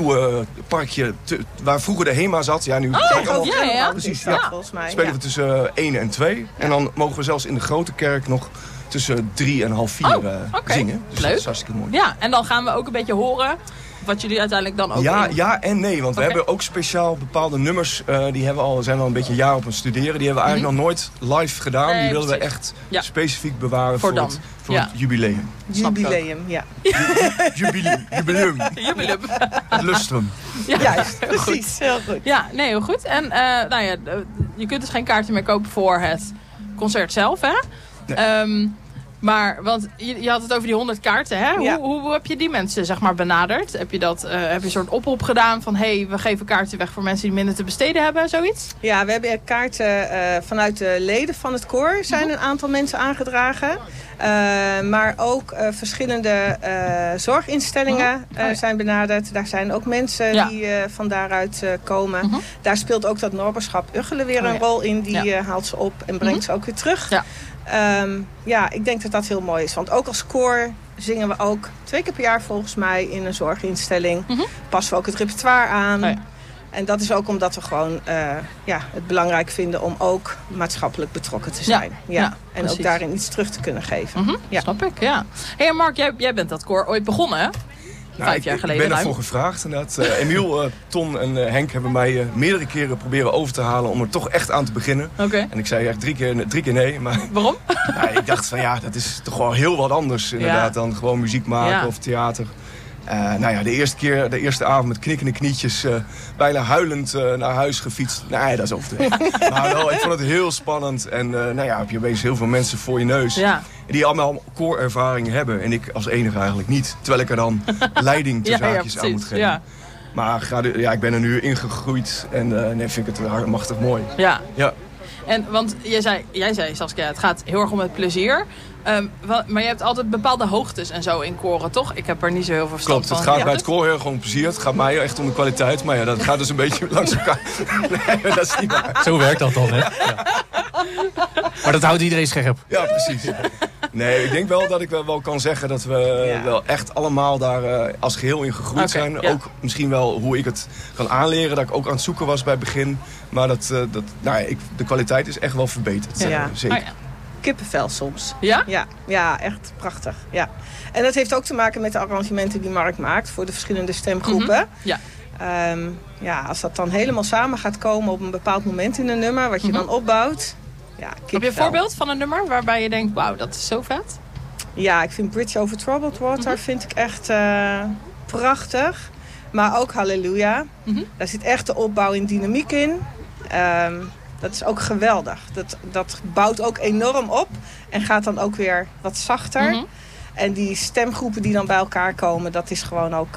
nieuw parkje waar vroeger de HEMA zat. Ja, nu precies. Ja. Volgens mij. Spelen we tussen 1 en 2. Ja. En dan mogen we zelfs in de grote kerk nog tussen 3 en half 4 zingen. Dus leuk. Dat is hartstikke mooi. Ja, en dan gaan we ook een beetje horen wat jullie uiteindelijk dan ook... Ja en nee, want we hebben ook speciaal bepaalde nummers. Die zijn we al een beetje een jaar op het studeren. Die hebben we eigenlijk nog nooit live gedaan. Nee, die wilden we echt specifiek bewaren voor het jubileum. Jubileum, ja. Jubileum. Het lustrum. Ja. Juist, precies. Heel goed. Ja, nee, heel goed. En je kunt dus geen kaartje meer kopen voor het concert zelf, hè? Nee. Maar, want je had het over die 100 kaarten, hè? Ja. Hoe heb je die mensen, zeg maar, benaderd? Heb je een soort oproep gedaan van... we geven kaarten weg voor mensen die minder te besteden hebben, zoiets? Ja, we hebben kaarten vanuit de leden van het koor. Zijn een aantal mensen aangedragen. Maar ook verschillende zorginstellingen zijn benaderd. Daar zijn ook mensen die van daaruit komen. Daar speelt ook dat Norberschap Uggelen weer een rol in. Die haalt ze op en brengt ze ook weer terug. Ja. Ik denk dat dat heel mooi is. Want ook als koor zingen we ook 2 keer per jaar volgens mij in een zorginstelling. Passen we ook het repertoire aan. Oh ja. En dat is ook omdat we gewoon het belangrijk vinden om ook maatschappelijk betrokken te zijn. En precies. Ook daarin iets terug te kunnen geven. Snap ik, ja. Hey Mark, jij bent dat koor ooit begonnen, hè? 5 jaar geleden. Ik ben ervoor gevraagd. Emiel, Ton en Henk hebben mij meerdere keren proberen over te halen om er toch echt aan te beginnen. Okay. En ik zei echt 3 keer nee. Maar, waarom? Ik dacht van dat is toch wel heel wat anders inderdaad dan gewoon muziek maken of theater. De eerste avond met knikkende knietjes, bijna huilend naar huis gefietst. Nee, dat is overdreven. Maar wel, ik vond het heel spannend. En heb je opeens heel veel mensen voor je neus. Ja. Die allemaal koorervaring hebben. En ik als enige eigenlijk niet. Terwijl ik er dan leiding te zaakjes aan moet geven. Ja. Maar ik ben er nu ingegroeid. En vind ik het machtig mooi. Ja. En, want jij zei Saskia, het gaat heel erg om het plezier. Maar je hebt altijd bepaalde hoogtes en zo in koren, toch? Ik heb er niet zo heel veel verstand van. Klopt, het gaat bij het koor heel erg om plezier. Het gaat mij echt om de kwaliteit. Maar dat gaat dus een beetje langs elkaar. Nee, dat is niet waar. Zo werkt dat dan, hè? Ja. Maar dat houdt iedereen scherp. Ja, precies. Nee, ik denk wel dat ik wel kan zeggen dat we wel echt allemaal daar als geheel in gegroeid zijn. Ja. Ook misschien wel hoe ik het kan aanleren. Dat ik ook aan het zoeken was bij het begin. Maar de kwaliteit is echt wel verbeterd. Ja. Zeker. Oh ja. Kippenvel soms. Ja? Ja, echt prachtig. Ja. En dat heeft ook te maken met de arrangementen die Mark maakt voor de verschillende stemgroepen. Ja. Als dat dan helemaal samen gaat komen op een bepaald moment in een nummer, wat je dan opbouwt. Ja, heb je een voorbeeld van een nummer waarbij je denkt, wauw, dat is zo vet? Ja, ik vind Bridge Over Troubled Water vind ik echt prachtig. Maar ook Halleluja. Daar zit echt de opbouw in dynamiek in. Dat is ook geweldig. Dat bouwt ook enorm op en gaat dan ook weer wat zachter. En die stemgroepen die dan bij elkaar komen, dat is gewoon ook...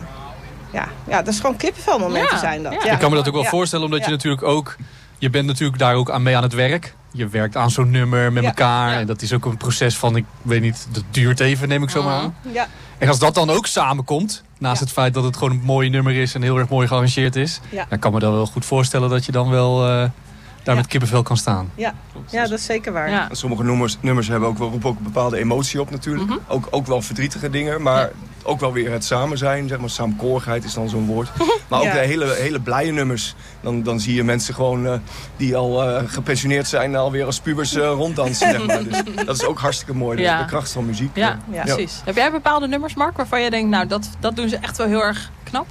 dat is gewoon kippenvelmomenten zijn dat. Ja. Ik kan me dat ook wel voorstellen, omdat je natuurlijk ook... Je bent natuurlijk daar ook mee aan het werk. Je werkt aan zo'n nummer met elkaar. Ja. En dat is ook een proces van, ik weet niet, dat duurt even, neem ik zo maar aan. Ja. En als dat dan ook samenkomt, naast het feit dat het gewoon een mooi nummer is en heel erg mooi gearrangeerd is, dan kan me dan wel goed voorstellen dat je dan wel daar met kippenvel kan staan. Ja, dat is zeker waar. Ja. Sommige roepen ook een bepaalde emotie op natuurlijk. Ook wel verdrietige dingen, maar ook wel weer het samen zijn, zeg maar, saamkorigheid is dan zo'n woord. Maar ook de hele blije nummers. Dan zie je mensen gewoon die al gepensioneerd zijn alweer als pubers ronddansen. Zeg maar. Dus dat is ook hartstikke mooi, de kracht van muziek. Ja, precies. Heb jij bepaalde nummers, Mark, waarvan je denkt, nou dat doen ze echt wel heel erg knap?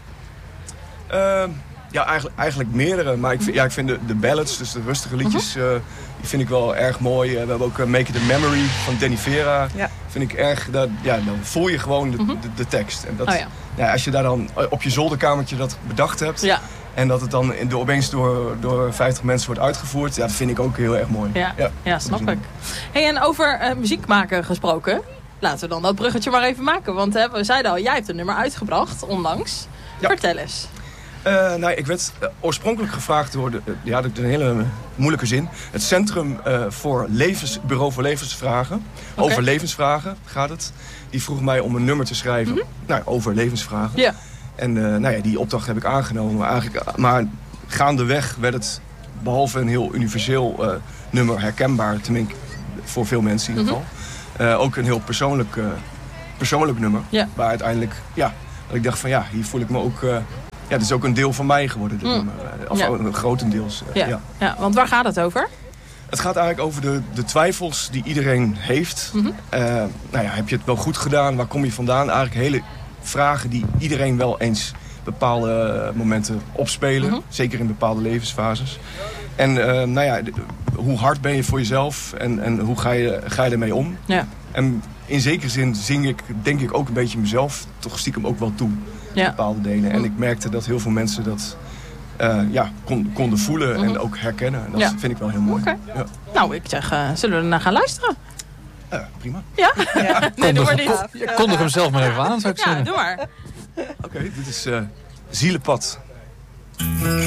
Ja, eigenlijk meerdere. Maar ik vind de ballads, dus de rustige liedjes, die vind ik wel erg mooi. We hebben ook Make It a Memory van Danny Vera. Ja. Vind ik erg, dan voel je gewoon de tekst. En dat, als je daar dan op je zolderkamertje dat bedacht hebt... Ja. En dat het dan opeens door 50 mensen wordt uitgevoerd... dat vind ik ook heel erg mooi. Ja, snap ik. Hey, en over muziek maken gesproken... laten we dan dat bruggetje maar even maken. Want we zeiden al, jij hebt een nummer uitgebracht onlangs. Ja. Vertel eens. Ik werd oorspronkelijk gevraagd door dat is een hele moeilijke zin. Het Centrum Bureau voor Levensvragen. Okay. Over levensvragen gaat het. Die vroeg mij om een nummer te schrijven over levensvragen. Yeah. En die opdracht heb ik aangenomen. Maar gaandeweg werd het, behalve een heel universeel nummer, herkenbaar. Tenminste, voor veel mensen in ieder geval. Ook een heel persoonlijk nummer. Yeah. Waar uiteindelijk, dat ik dacht van hier voel ik me ook... het is ook een deel van mij geworden, dit nummer. Of grotendeels. Ja, want waar gaat het over? Het gaat eigenlijk over de twijfels die iedereen heeft. Heb je het wel goed gedaan? Waar kom je vandaan? Eigenlijk hele vragen die iedereen wel eens bepaalde momenten opspelen. Zeker in bepaalde levensfases. En hoe hard ben je voor jezelf? En hoe ga je ermee om? Ja. En in zekere zin zing ik, denk ik, ook een beetje mezelf toch stiekem ook wel toe. Bepaalde delen. En ik merkte dat heel veel mensen dat konden voelen en ook herkennen. En dat vind ik wel heel mooi. Okay. Ja. Nou, ik zeg, zullen we er naar gaan luisteren? Prima. Ja? Nee, doe maar niet. Kondig hem zelf maar even aan, zou ik zeggen. Ja, doe maar. Oké, dit is Zielenpad.